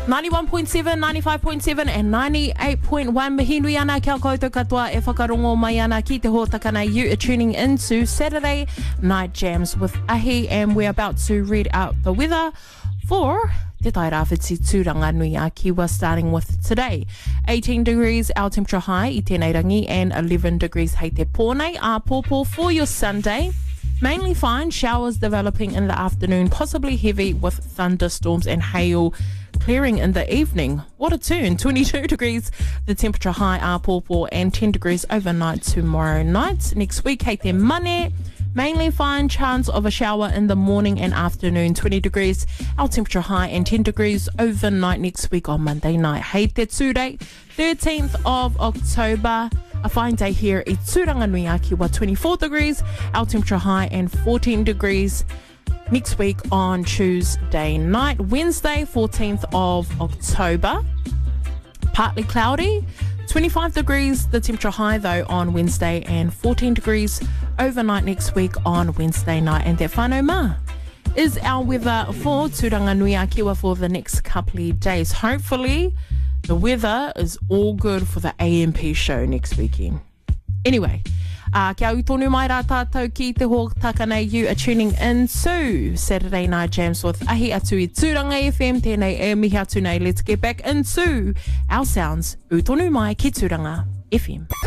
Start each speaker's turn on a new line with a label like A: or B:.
A: 91.7, 95.7 and 98.1 Mahinui ana kia koutou katoa e whakarongo mai ana ki te hōtakana. You are tuning into Saturday Night Jams with Ahi, and we're about to read out the weather for Te Tai Rāwhiti Tūranga Nui a Kiwa, starting with today. 18 degrees our temperature high i tēnei rangi, and 11 degrees hei te pōnei a pōpō for your Sunday. Mainly fine, showers developing in the afternoon, possibly heavy with thunderstorms and hail clearing in the evening. What a turn. 22 degrees the temperature high a pōpō, and 10 degrees overnight tomorrow night. Next week, hei te mane. Mainly fine, chance of a shower in the morning and afternoon. 20 degrees our temperature high, and 10 degrees overnight next week on Monday night. Hei te Tūrei, 13th of October. A fine day here i Tūranganui a Kiwa, 24 degrees our temperature high, and 14 degrees next week on Tuesday night. Wednesday, 14th of October. Partly cloudy. 25 degrees the temperature high though on Wednesday, and 14 degrees overnight next week on Wednesday night. And te whānau mā is our weather for Tūranganui a Kiwa for the next couple of days. Hopefully the weather is all good for the AMP show next weekend. Anyway, kia au tonu mai rā tātou ki te hōtakana. You are tuning in to Saturday Night Jams with Ahi atu i Tūranga FM. Tēnei e mihi atu nei. Let's get back into our sounds. U tonu mai ki Tūranga FM.